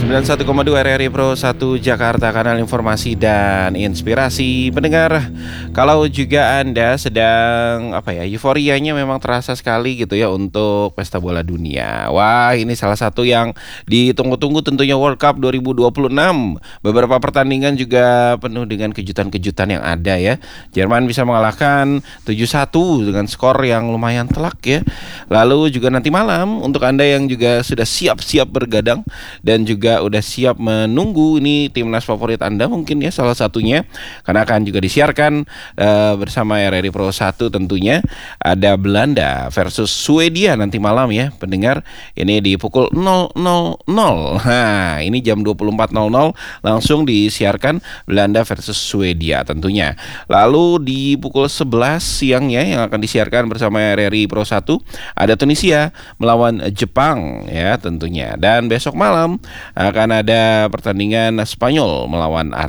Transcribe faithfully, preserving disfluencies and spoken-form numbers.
sembilan puluh satu koma dua R R I Pro satu Jakarta, kanal informasi dan inspirasi. Pendengar, kalau juga Anda sedang apa ya, euforianya memang terasa sekali gitu ya untuk pesta bola dunia. Wah, ini salah satu yang ditunggu-tunggu tentunya, World Cup dua ribu dua puluh enam. Beberapa pertandingan juga penuh dengan kejutan-kejutan yang ada ya. Jerman bisa mengalahkan tujuh satu dengan skor yang lumayan telak ya. Lalu juga nanti malam untuk Anda yang juga sudah siap-siap bergadang dan juga udah siap menunggu ini timnas favorit Anda mungkin ya salah satunya, karena akan juga disiarkan uh, bersama R R I Pro satu tentunya. Ada Belanda versus Swedia nanti malam ya pendengar, ini di pukul nol nol nol. Nah, ini jam dua puluh empat nol nol langsung disiarkan Belanda versus Swedia tentunya. Lalu di pukul sebelas siangnya yang akan disiarkan bersama R R I Pro satu ada Tunisia melawan Jepang ya tentunya. Dan besok malam akan ada pertandingan Spanyol melawan